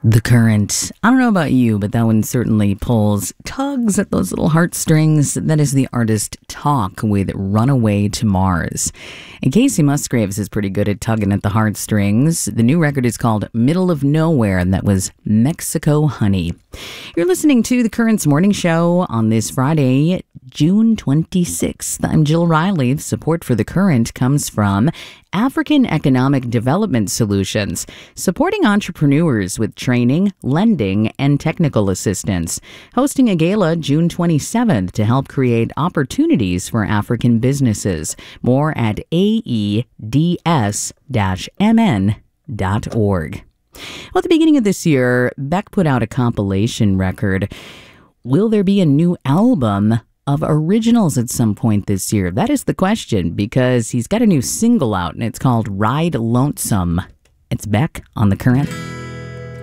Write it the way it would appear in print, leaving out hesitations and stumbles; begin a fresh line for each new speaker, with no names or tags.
The Current. I don't know about you, but that one certainly tugs at those little heartstrings. That is the artist Talk with Runaway to Mars. And Casey Musgraves is pretty good at tugging at the heartstrings. The new record is called Middle of Nowhere, and that was Mexico Honey. You're listening to The Current's Morning Show on this Friday, June 26th. I'm Jill Riley. The support for The Current comes from African Economic Development Solutions, supporting entrepreneurs with training, lending, and technical assistance. Hosting a gala June 27th to help create opportunities for African businesses. More at aeds-mn.org. Well, at the beginning of this year, Beck put out a compilation record. Will there be a new album of originals at some point this year? That is the question, because he's got a new single out, and it's called Ride Lonesome. It's Beck on The Current.